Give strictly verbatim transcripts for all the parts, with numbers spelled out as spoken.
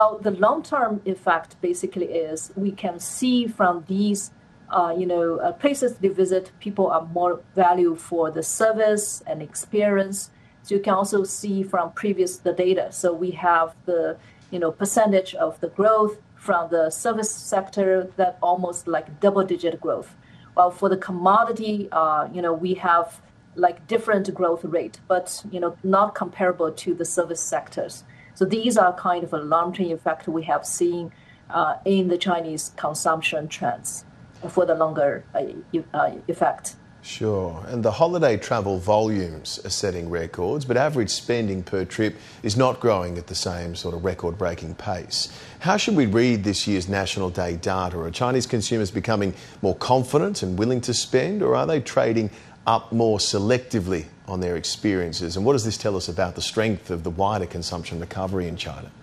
Well, the long-term effect basically is we can see from these, uh, you know, uh, places they visit, people are more value for the service and experience. So you can also see from previous the data. So we have the, you know, percentage of the growth from the service sector that almost like double-digit growth. While for the commodity, uh, you know, we have like different growth rate, but you know, not comparable to the service sectors. So these are kind of a long-term effect we have seen uh, in the Chinese consumption trends for the longer uh, uh, effect. Sure. And the holiday travel volumes are setting records, but average spending per trip is not growing at the same sort of record-breaking pace. How should we read this year's National Day data? Are Chinese consumers becoming more confident and willing to spend, or are they trading up more selectively on their experiences? And what does this tell us about the strength of the wider consumption recovery in China?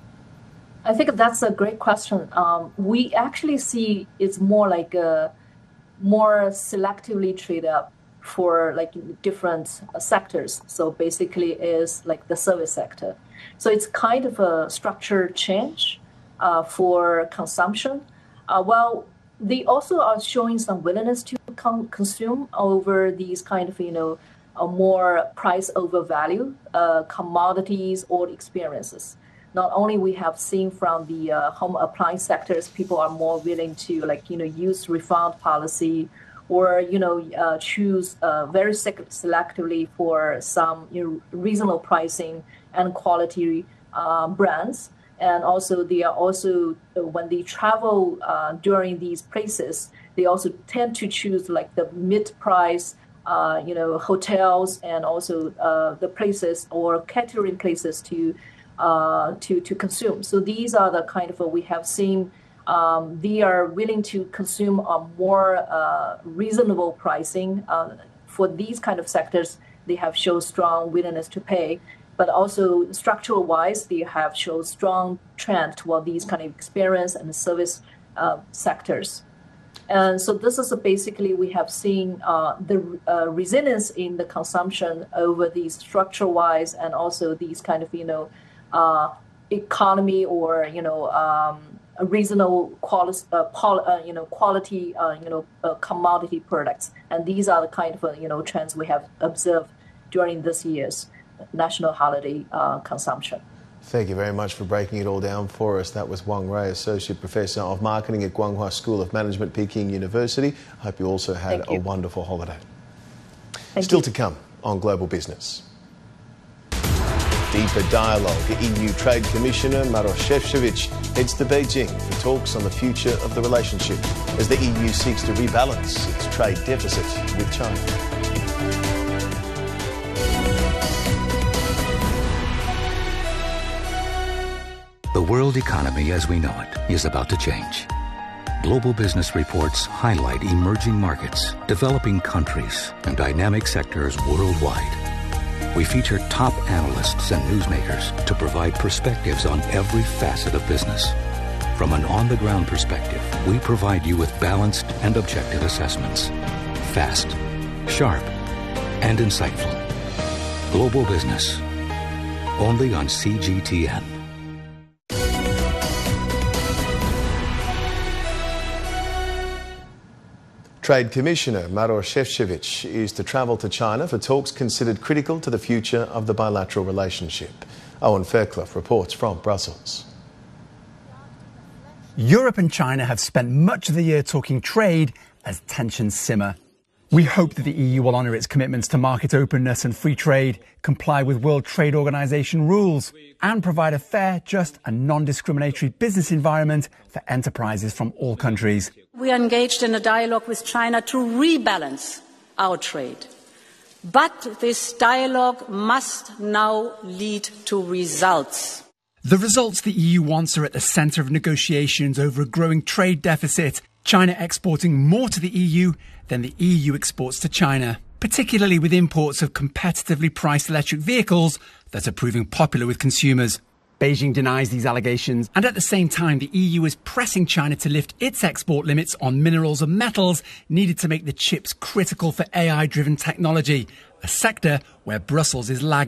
I think that's a great question. Um, we actually see it's more like a more selectively trade up for like different uh, sectors. So basically is like the service sector. So it's kind of a structured change uh, for consumption. Uh, well, they also are showing some willingness to con- consume over these kind of, you know, uh, more price over value uh, commodities or experiences. Not only we have seen from the uh, home appliance sectors, people are more willing to like, you know, use refund policy or, you know, uh, choose uh, very selectively for some, you know, reasonable pricing and quality uh, brands. And also they are also, uh, when they travel uh, during these places, they also tend to choose like the mid-price, uh, you know, hotels and also uh, the places or catering places to Uh, to, to consume. So these are the kind of, uh, we have seen, um, they are willing to consume a more uh, reasonable pricing. Uh, for these kind of sectors, they have shown strong willingness to pay, but also structural wise, they have shown strong trend toward these kind of experience and service uh, sectors. And so this is a basically, we have seen uh, the uh, resilience in the consumption over these structural wise and also these kind of, you know, Uh, economy or you know um, a reasonable quality uh, pol- uh, you know quality uh, you know uh, commodity products, and these are the kind of uh, you know trends we have observed during this year's national holiday uh, consumption. Thank you very much for breaking it all down for us. That was Wang Rui, Associate Professor of Marketing at Guanghua School of Management, Peking University. I hope you also had a wonderful holiday. Thank Still you. to come on Global Business. Deeper dialogue. E U Trade Commissioner Maroš Šefčovič heads to Beijing for talks on the future of the relationship as the E U seeks to rebalance its trade deficit with China. The world economy as we know it is about to change. Global business reports highlight emerging markets, developing countries, and dynamic sectors worldwide. We feature top analysts and newsmakers to provide perspectives on every facet of business. From an on-the-ground perspective, we provide you with balanced and objective assessments. Fast, sharp, and insightful. Global Business. Only on C G T N. Trade Commissioner Maroš Šefčovič is to travel to China for talks considered critical to the future of the bilateral relationship. Owen Fairclough reports from Brussels. Europe and China have spent much of the year talking trade as tensions simmer. We hope that the E U will honour its commitments to market openness and free trade, comply with World Trade Organization rules, and provide a fair, just and non-discriminatory business environment for enterprises from all countries. We are engaged in a dialogue with China to rebalance our trade. But this dialogue must now lead to results. The results the E U wants are at the centre of negotiations over a growing trade deficit, China exporting more to the E U than the E U exports to China, particularly with imports of competitively priced electric vehicles that are proving popular with consumers. Beijing denies these allegations, and at the same time the E U is pressing China to lift its export limits on minerals and metals needed to make the chips critical for A I-driven technology, a sector where Brussels is lagging.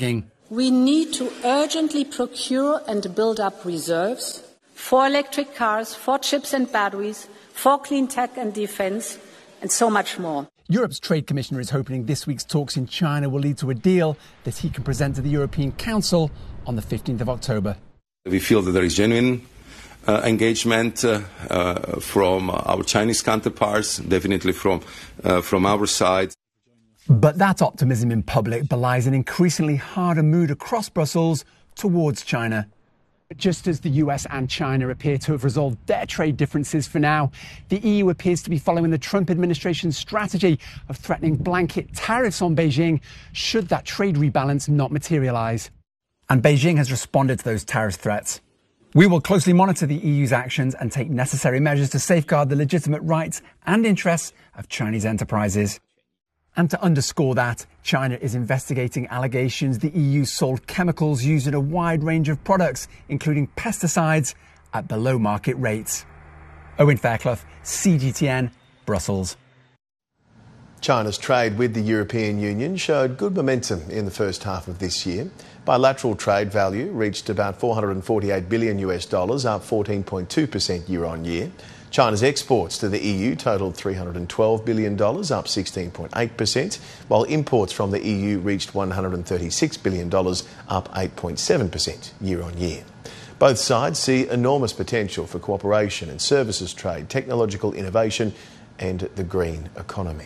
we need to urgently procure and build up reserves for electric cars, for chips and batteries, for clean tech and defense, and so much more. Europe's Trade Commissioner is hoping this week's talks in China will lead to a deal that he can present to the European Council on the fifteenth of October. We feel that there is genuine uh, engagement uh, uh, from our Chinese counterparts, definitely from, uh, from our side. But that optimism in public belies an increasingly harder mood across Brussels towards China. Just as the U S and China appear to have resolved their trade differences for now, the E U appears to be following the Trump administration's strategy of threatening blanket tariffs on Beijing should that trade rebalance not materialise. And Beijing has responded to those tariff threats. We will closely monitor the E U's actions and take necessary measures to safeguard the legitimate rights and interests of Chinese enterprises. And to underscore that, China is investigating allegations the E U sold chemicals used in a wide range of products, including pesticides, at below market rates. Owen Fairclough, C G T N, Brussels. China's trade with the European Union showed good momentum in the first half of this year. Bilateral trade value reached about four hundred forty-eight billion US dollars, up fourteen point two percent year on year. China's exports to the E U totalled three hundred twelve billion dollars, up sixteen point eight percent, while imports from the E U reached one hundred thirty-six billion dollars, up eight point seven percent year on year. Both sides see enormous potential for cooperation in services trade, technological innovation and the green economy.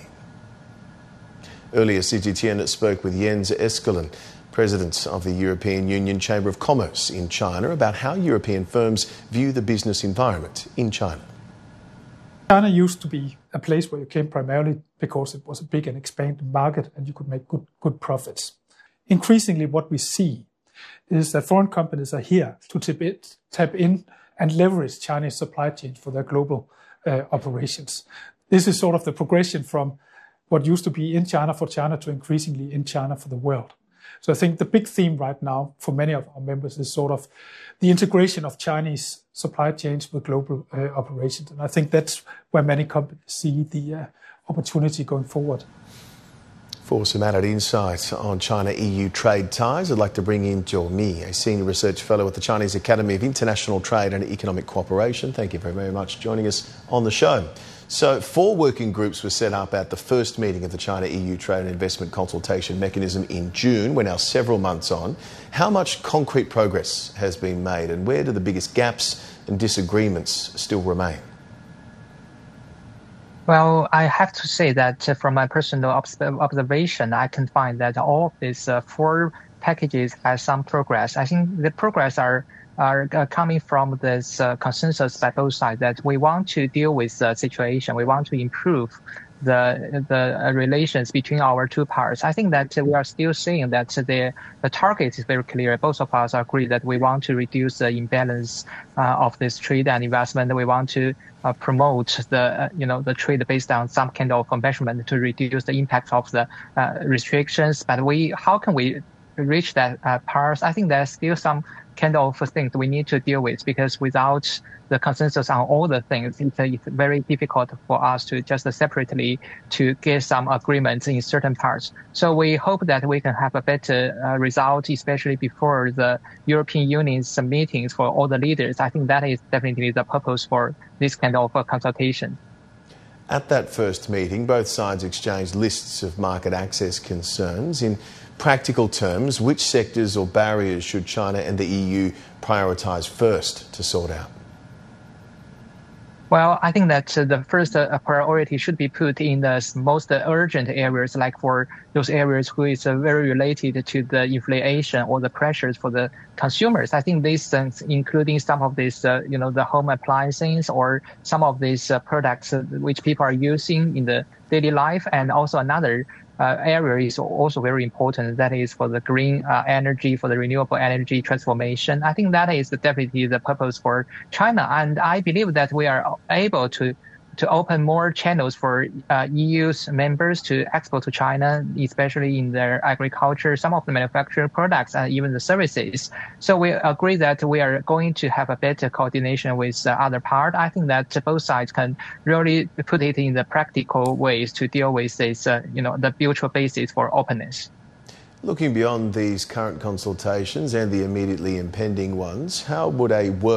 Earlier, C G T N spoke with Jens Eskelin, President of the European Union Chamber of Commerce in China, about how European firms view the business environment in China. China used to be a place where you came primarily because it was a big and expanding market and you could make good, good profits. Increasingly, what we see is that foreign companies are here to tap, it, tap in and leverage Chinese supply chains for their global uh, operations. This is sort of the progression from what used to be in China for China to increasingly in China for the world. So I think the big theme right now for many of our members is sort of the integration of Chinese supply chains with global uh, operations. And I think that's where many companies see the uh, opportunity going forward. For some added insight on China-E U trade ties, I'd like to bring in Zhou Mi, a Senior Research Fellow at the Chinese Academy of International Trade and Economic Cooperation. Thank you very, very much for joining us on the show. So four working groups were set up at the first meeting of the China-E U Trade and Investment Consultation Mechanism in June. We're now several months on. How much concrete progress has been made and where do the biggest gaps and disagreements still remain? Well, I have to say that uh, from my personal obs- observation, I can find that all of these uh, four packages have some progress. I think the progress are are uh, coming from this uh, consensus by both sides that we want to deal with the situation. We want to improve the the uh, relations between our two parts. I think that uh, we are still seeing that the the target is very clear. Both of us agree that we want to reduce the imbalance uh, of this trade and investment. We want to uh, promote the uh, you know the trade based on some kind of measurement to reduce the impact of the uh, restrictions. But we how can we reach that uh, part? I think there's still some kind of things we need to deal with, because without the consensus on all the things, it's, it's very difficult for us to just separately to get some agreements in certain parts. So we hope that we can have a better uh, result, especially before the European Union's meetings for all the leaders. I think that is definitely the purpose for this kind of uh, consultation. At that first meeting, both sides exchanged lists of market access concerns. In practical terms, which sectors or barriers should China and the E U prioritise first to sort out? Well, I think that uh, the first uh, priority should be put in the most urgent areas, like for those areas who is uh, very related to the inflation or the pressures for the consumers. I think these things, including some of these, uh, you know, the home appliances or some of these uh, products uh, which people are using in the daily life, and also another Uh, area is also very important. That is for the green uh, energy, for the renewable energy transformation. I think that is definitely the purpose for China. And I believe that we are able to to open more channels for uh, E U's members to export to China, especially in their agriculture, some of the manufactured products, and even the services. So we agree that we are going to have a better coordination with the other part. I think that both sides can really put it in the practical ways to deal with this, uh, you know, the mutual basis for openness. Looking beyond these current consultations and the immediately impending ones, how would a work